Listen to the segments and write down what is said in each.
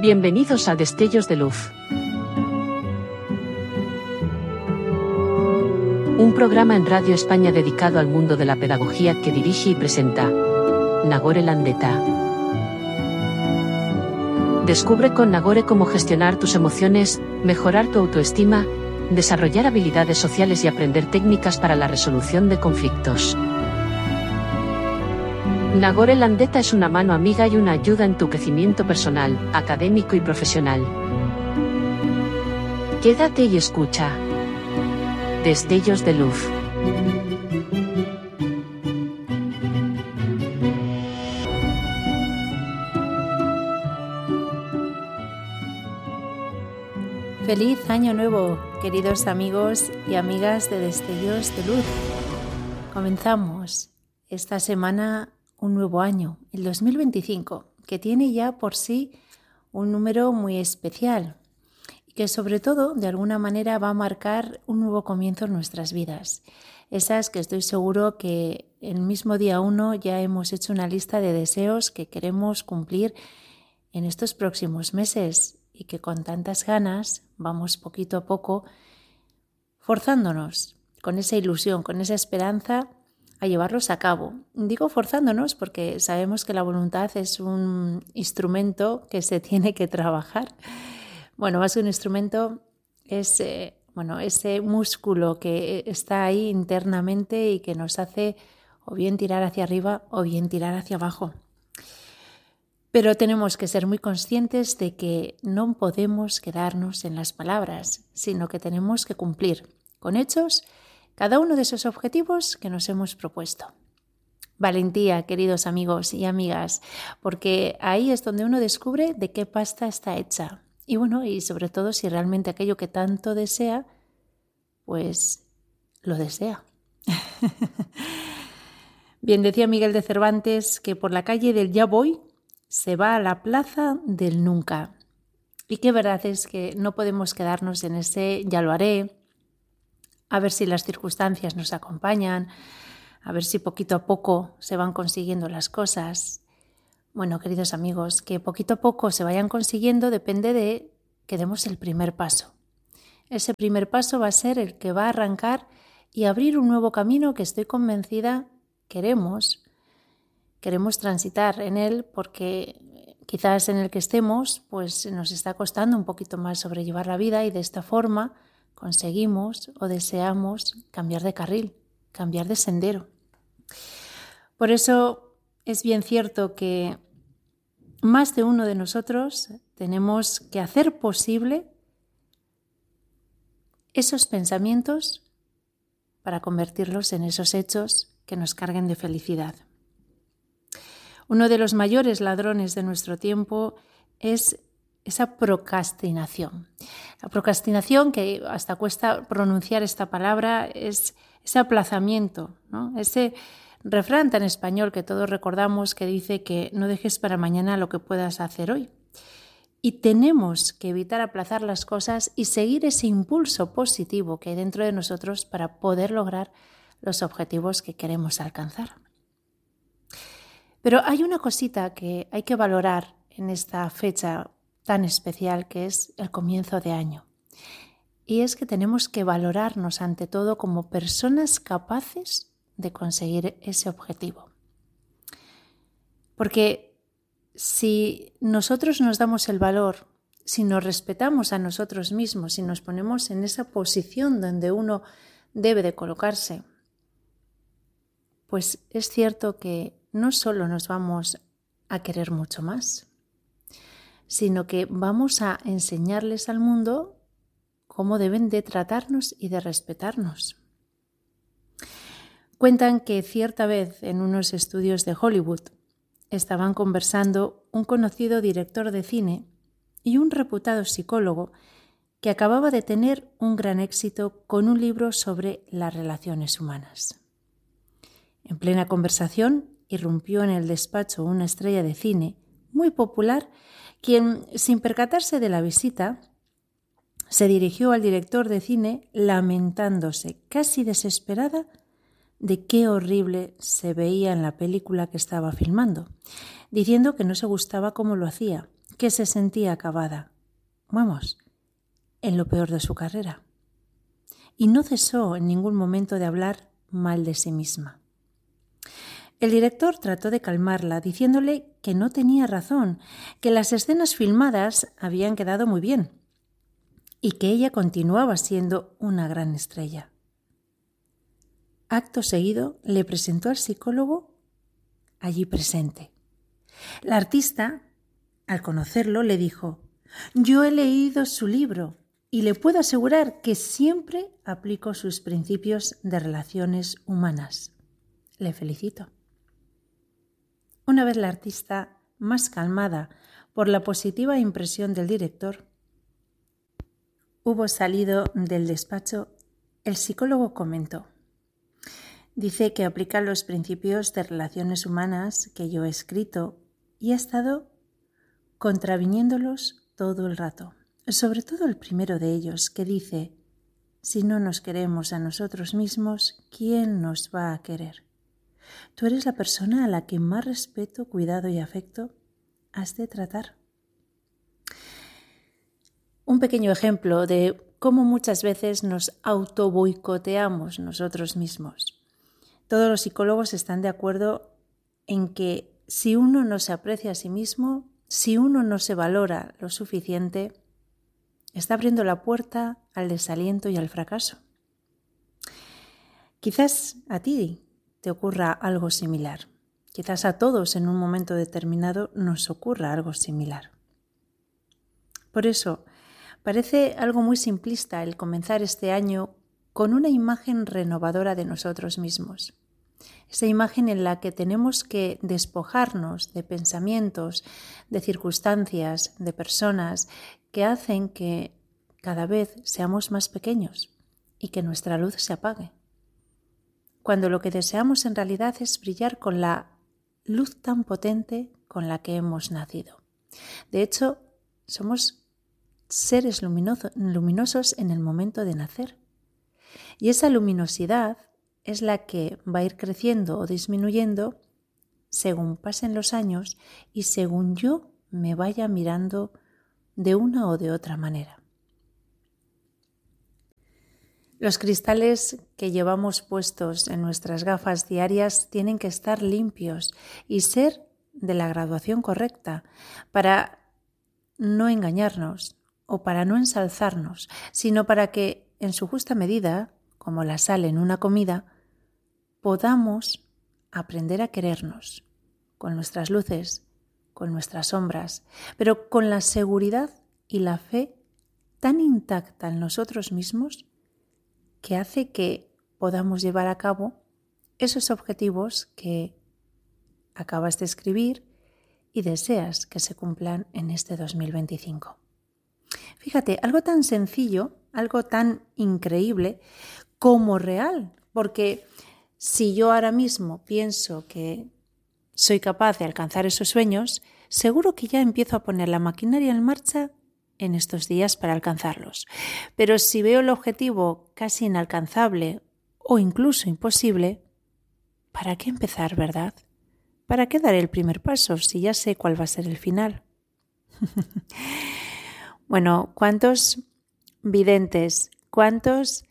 Bienvenidos a Destellos de Luz. Un programa en Radio España dedicado al mundo de la pedagogía que dirige y presenta Nagore Landeta. Descubre con Nagore cómo gestionar tus emociones, mejorar tu autoestima, desarrollar habilidades sociales y aprender técnicas para la resolución de conflictos. Nagore Landeta es una mano amiga y una ayuda en tu crecimiento personal, académico y profesional. Quédate y escucha. Destellos de Luz. Feliz Año Nuevo, queridos amigos y amigas de Destellos de Luz. Comenzamos esta semana un nuevo año, el 2025, que tiene ya por sí un número muy especial y que sobre todo de alguna manera va a marcar un nuevo comienzo en nuestras vidas. Esas que estoy seguro que el mismo día 1 ya hemos hecho una lista de deseos que queremos cumplir en estos próximos meses y que con tantas ganas vamos poquito a poco forzándonos con esa ilusión, con esa esperanza a llevarlos a cabo. Digo forzándonos porque sabemos que la voluntad es un instrumento que se tiene que trabajar. Bueno, más que un instrumento es ese músculo que está ahí internamente y que nos hace o bien tirar hacia arriba o bien tirar hacia abajo. Pero tenemos que ser muy conscientes de que no podemos quedarnos en las palabras, sino que tenemos que cumplir con hechos cada uno de esos objetivos que nos hemos propuesto. Valentía, queridos amigos y amigas, porque ahí es donde uno descubre de qué pasta está hecha. Y bueno, y sobre todo si realmente aquello que tanto desea, pues lo desea. Bien, decía Miguel de Cervantes que por la calle del ya voy se va a la plaza del nunca. Y qué verdad es que no podemos quedarnos en ese ya lo haré, a ver si las circunstancias nos acompañan, a ver si poquito a poco se van consiguiendo las cosas. Bueno, queridos amigos, que poquito a poco se vayan consiguiendo depende de que demos el primer paso. Ese primer paso va a ser el que va a arrancar y abrir un nuevo camino que estoy convencida queremos transitar en él porque quizás en el que estemos pues nos está costando un poquito más sobrellevar la vida y de esta forma conseguimos o deseamos cambiar de carril, cambiar de sendero. Por eso es bien cierto que más de uno de nosotros tenemos que hacer posible esos pensamientos para convertirlos en esos hechos que nos carguen de felicidad. Uno de los mayores ladrones de nuestro tiempo es esa procrastinación. La procrastinación, que hasta cuesta pronunciar esta palabra, es ese aplazamiento, ¿no? Ese refrán tan español que todos recordamos que dice que no dejes para mañana lo que puedas hacer hoy. Y tenemos que evitar aplazar las cosas y seguir ese impulso positivo que hay dentro de nosotros para poder lograr los objetivos que queremos alcanzar. Pero hay una cosita que hay que valorar en esta fecha tan especial que es el comienzo de año. Y es que tenemos que valorarnos ante todo como personas capaces de conseguir ese objetivo. Porque si nosotros nos damos el valor, si nos respetamos a nosotros mismos, si nos ponemos en esa posición donde uno debe de colocarse, pues es cierto que no solo nos vamos a querer mucho más, sino que vamos a enseñarles al mundo cómo deben de tratarnos y de respetarnos. Cuentan que cierta vez en unos estudios de Hollywood estaban conversando un conocido director de cine y un reputado psicólogo que acababa de tener un gran éxito con un libro sobre las relaciones humanas. En plena conversación irrumpió en el despacho una estrella de cine muy popular, quien, sin percatarse de la visita, se dirigió al director de cine lamentándose, casi desesperada, de qué horrible se veía en la película que estaba filmando, diciendo que no se gustaba cómo lo hacía, que se sentía acabada, vamos, en lo peor de su carrera. Y no cesó en ningún momento de hablar mal de sí misma. El director trató de calmarla, diciéndole que no tenía razón, que las escenas filmadas habían quedado muy bien y que ella continuaba siendo una gran estrella. Acto seguido le presentó al psicólogo allí presente. La artista, al conocerlo, le dijo: «Yo he leído su libro y le puedo asegurar que siempre aplico sus principios de relaciones humanas. Le felicito». Una vez la artista más calmada por la positiva impresión del director hubo salido del despacho, el psicólogo comentó: «Dice que aplica los principios de relaciones humanas que yo he escrito y ha estado contraviniéndolos todo el rato. Sobre todo el primero de ellos, que dice: si no nos queremos a nosotros mismos, ¿quién nos va a querer? Tú eres la persona a la que más respeto, cuidado y afecto has de tratar». Un pequeño ejemplo de cómo muchas veces nos autoboicoteamos nosotros mismos. Todos los psicólogos están de acuerdo en que si uno no se aprecia a sí mismo, si uno no se valora lo suficiente, está abriendo la puerta al desaliento y al fracaso. Quizás a ti te ocurra algo similar. Quizás a todos en un momento determinado nos ocurra algo similar. Por eso, parece algo muy simplista el comenzar este año con una imagen renovadora de nosotros mismos. Esa imagen en la que tenemos que despojarnos de pensamientos, de circunstancias, de personas que hacen que cada vez seamos más pequeños y que nuestra luz se apague. Cuando lo que deseamos en realidad es brillar con la luz tan potente con la que hemos nacido. De hecho, somos seres luminosos en el momento de nacer. Y esa luminosidad es la que va a ir creciendo o disminuyendo según pasen los años y según yo me vaya mirando de una o de otra manera. Los cristales que llevamos puestos en nuestras gafas diarias tienen que estar limpios y ser de la graduación correcta para no engañarnos o para no ensalzarnos, sino para que en su justa medida, como la sal en una comida, podamos aprender a querernos con nuestras luces, con nuestras sombras, pero con la seguridad y la fe tan intacta en nosotros mismos que hace que podamos llevar a cabo esos objetivos que acabas de escribir y deseas que se cumplan en este 2025. Fíjate, algo tan sencillo, algo tan increíble como real, porque si yo ahora mismo pienso que soy capaz de alcanzar esos sueños, seguro que ya empiezo a poner la maquinaria en marcha en estos días para alcanzarlos. Pero si veo el objetivo casi inalcanzable o incluso imposible, ¿para qué empezar, verdad? ¿Para qué dar el primer paso si ya sé cuál va a ser el final? Bueno, ¿cuántos videntes, cuántas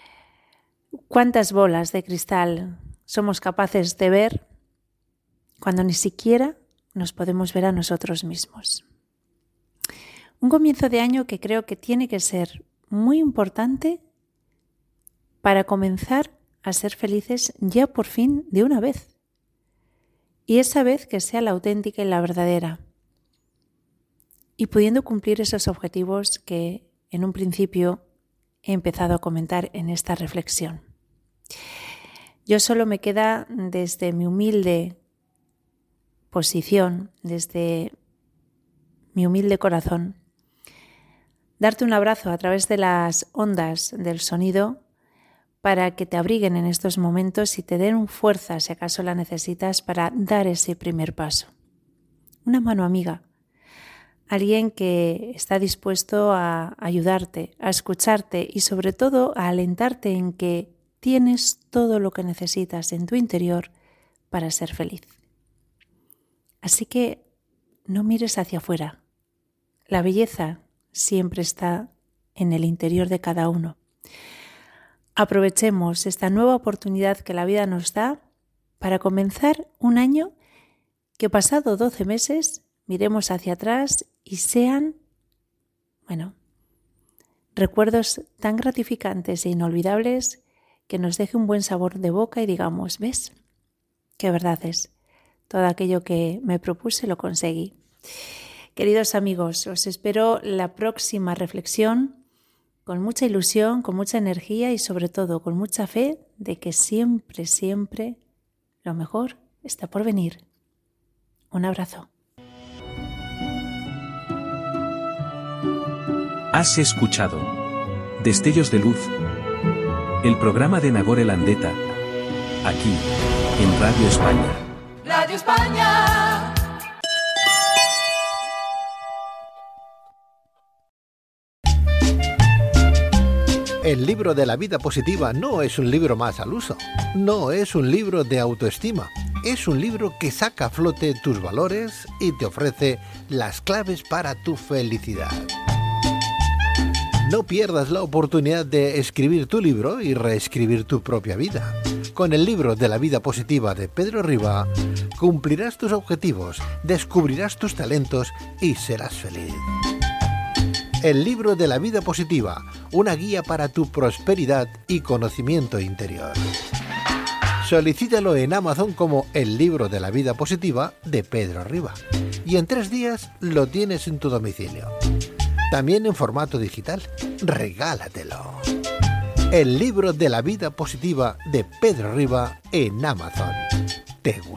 bolas de cristal somos capaces de ver cuando ni siquiera nos podemos ver a nosotros mismos? Un comienzo de año que creo que tiene que ser muy importante para comenzar a ser felices ya por fin de una vez. Y esa vez que sea la auténtica y la verdadera. Y pudiendo cumplir esos objetivos que en un principio he empezado a comentar en esta reflexión. Yo solo me queda desde mi humilde posición, desde mi humilde corazón, darte un abrazo a través de las ondas del sonido para que te abriguen en estos momentos y te den fuerza si acaso la necesitas para dar ese primer paso. Una mano amiga. Alguien que está dispuesto a ayudarte, a escucharte y sobre todo a alentarte en que tienes todo lo que necesitas en tu interior para ser feliz. Así que no mires hacia afuera, La belleza siempre está en el interior de cada uno. Aprovechemos esta nueva oportunidad que la vida nos da para comenzar un año que, pasado 12 meses, miremos hacia atrás y sean, recuerdos tan gratificantes e inolvidables que nos deje un buen sabor de boca y digamos, ¿ves? Qué verdad es. Todo aquello que me propuse lo conseguí. Queridos amigos, os espero la próxima reflexión con mucha ilusión, con mucha energía y sobre todo con mucha fe de que siempre, siempre lo mejor está por venir. Un abrazo. Has escuchado Destellos de Luz, el programa de Nagore Landeta, aquí, en Radio España. Radio España. El libro de la vida positiva no es un libro más al uso, no es un libro de autoestima, es un libro que saca a flote tus valores y te ofrece las claves para tu felicidad. No pierdas la oportunidad de escribir tu libro y reescribir tu propia vida. Con el libro de la vida positiva de Pedro Riba, cumplirás tus objetivos, descubrirás tus talentos y serás feliz. El libro de la vida positiva, una guía para tu prosperidad y conocimiento interior. Solicítalo en Amazon como El libro de la vida positiva de Pedro Riba y en 3 días lo tienes en tu domicilio. También en formato digital. Regálatelo. El libro de la vida positiva de Pedro Riba en Amazon. ¿Te gusta?